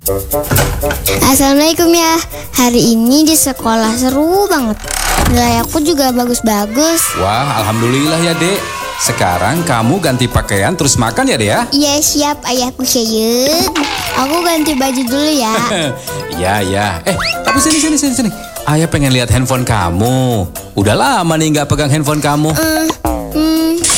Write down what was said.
Assalamualaikum ya. Hari ini di sekolah seru banget. Nilai aku juga bagus-bagus. Wah, alhamdulillah ya, Dek. Sekarang kamu ganti pakaian terus makan ya, Dek ya? Iya siap ayahku Syayud. Aku ganti baju dulu ya. Ya. Tapi sini. Ayah pengen lihat handphone kamu. Udah lama nih nggak pegang handphone kamu.